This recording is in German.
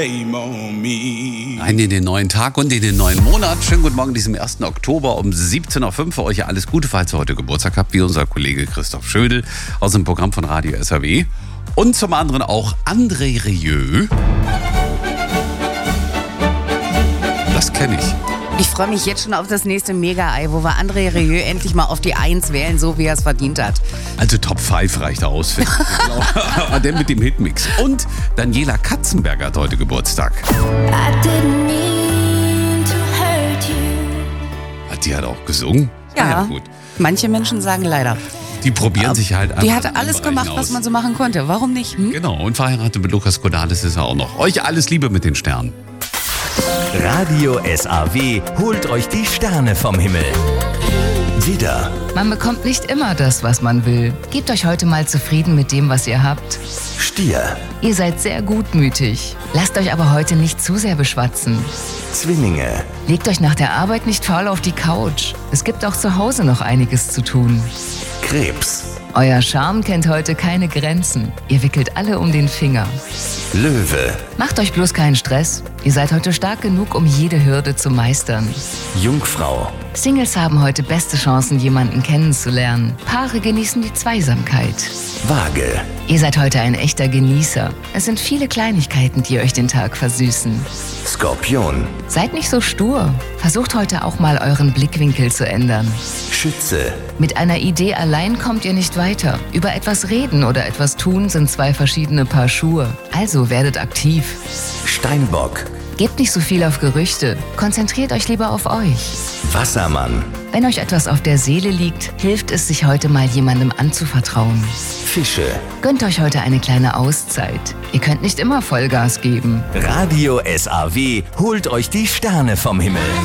Rein in den neuen Tag und in den neuen Monat. Schönen guten Morgen, diesem 1. Oktober um 17.05 Uhr. Für euch alles Gute, falls ihr heute Geburtstag habt, wie unser Kollege Christoph Schödel aus dem Programm von Radio SAW. Und zum anderen auch André Rieu. Das kenne ich. Ich freue mich jetzt schon auf das nächste Mega-Ei, wo wir André Rieu endlich mal auf die 1 wählen, so wie er es verdient hat. Also Top 5 reicht aus, finde ich. Aber der mit dem Hitmix. Und Daniela Katzenberger hat heute Geburtstag. Die hat auch gesungen? Ja, gut. Manche Menschen sagen leider. Die probieren sich halt einfach. Die hat alles gemacht, was man so machen konnte. Warum nicht? Genau, und verheiratet mit Lukas Cordalis ist er auch noch. Euch alles Liebe mit den Sternen. Radio SAW holt euch die Sterne vom Himmel. Widder, Man bekommt nicht immer das, was man will. Gebt euch heute mal zufrieden mit dem, was ihr habt. Stier, Ihr seid sehr gutmütig. Lasst euch aber heute nicht zu sehr beschwatzen. Zwillinge, Legt euch nach der Arbeit nicht faul auf die Couch. Es gibt auch zu Hause noch einiges zu tun. Krebs, Euer Charme kennt heute keine Grenzen. Ihr wickelt alle um den Finger. Löwe, Macht euch bloß keinen Stress. Ihr seid heute stark genug, um jede Hürde zu meistern. Jungfrau, Singles haben heute beste Chancen, jemanden kennenzulernen. Paare genießen die Zweisamkeit. Waage, Ihr seid heute ein echter Genießer. Es sind viele Kleinigkeiten, die euch den Tag versüßen. Skorpion, Seid nicht so stur. Versucht heute auch mal euren Blickwinkel zu ändern. Schütze, Mit einer Idee allein kommt ihr nicht weiter. Über etwas reden oder etwas tun sind zwei verschiedene Paar Schuhe. Also werdet aktiv. Steinbock, Gebt nicht so viel auf Gerüchte. Konzentriert euch lieber auf euch. Wassermann, Wenn euch etwas auf der Seele liegt, hilft es, sich heute mal jemandem anzuvertrauen. Fische. Gönnt euch heute eine kleine Auszeit. Ihr könnt nicht immer Vollgas geben. Radio SAW holt euch die Sterne vom Himmel.